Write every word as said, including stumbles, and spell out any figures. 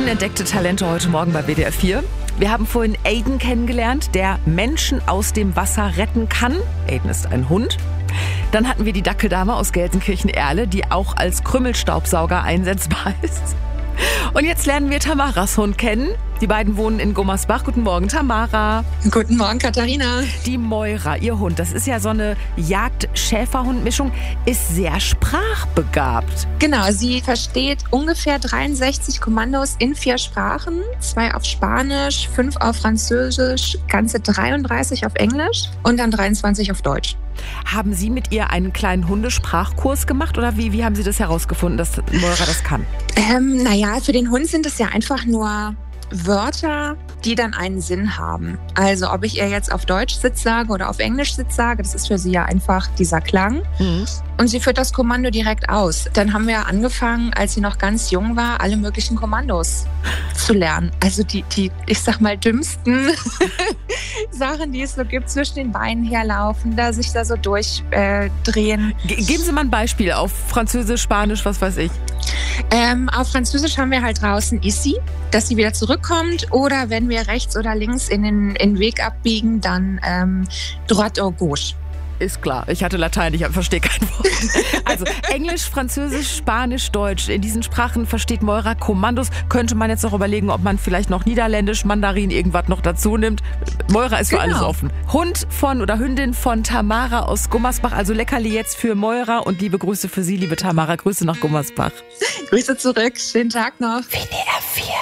Unentdeckte Talente heute Morgen bei W D R vier. Wir haben vorhin Aiden kennengelernt, der Menschen aus dem Wasser retten kann. Aiden ist ein Hund. Dann hatten wir die Dackeldame aus Gelsenkirchen-Erle, die auch als Krümelstaubsauger einsetzbar ist. Und jetzt lernen wir Tamaras Hund kennen. Die beiden wohnen in Gummersbach. Guten Morgen, Tamara. Guten Morgen, Katharina. Die Moira, ihr Hund, das ist ja so eine Jagd-Schäferhund-Mischung, ist sehr sprachbegabt. Genau, sie versteht ungefähr dreiundsechzig Kommandos in vier Sprachen. Zwei auf Spanisch, fünf auf Französisch, ganze dreiunddreißig auf Englisch und dann dreiundzwanzig auf Deutsch. Haben Sie mit ihr einen kleinen Hundesprachkurs gemacht oder wie, wie haben Sie das herausgefunden, dass Moira das kann? Ähm, naja, für den Hund sind es ja einfach nur Wörter, die dann einen Sinn haben. Also ob ich ihr jetzt auf Deutsch Sitz sage oder auf Englisch Sitz sage, das ist für sie ja einfach dieser Klang. Mhm. Und sie führt das Kommando direkt aus. Dann haben wir angefangen, als sie noch ganz jung war, alle möglichen Kommandos zu lernen. Also die, die ich sag mal, dümmsten Sachen, die es so gibt, zwischen den Beinen herlaufen, da sich da so durchdrehen. Äh, Geben Sie mal ein Beispiel auf Französisch, Spanisch, was weiß ich. Ähm, auf Französisch haben wir halt draußen ici, dass sie wieder zurückkommt. Oder wenn wir rechts oder links in den, in den Weg abbiegen, dann ähm, droite ou gauche. Ist klar, ich hatte Latein, ich verstehe kein Wort. Also Englisch, Französisch, Spanisch, Deutsch. In diesen Sprachen versteht Moira Kommandos. Könnte man jetzt noch überlegen, ob man vielleicht noch Niederländisch, Mandarin, irgendwas noch dazu nimmt. Moira ist für genau. alles offen. Hund von oder Hündin von Tamara aus Gummersbach. Also Leckerli jetzt für Moira und liebe Grüße für Sie, liebe Tamara. Grüße nach Gummersbach. Grüße zurück, schönen Tag noch. W D R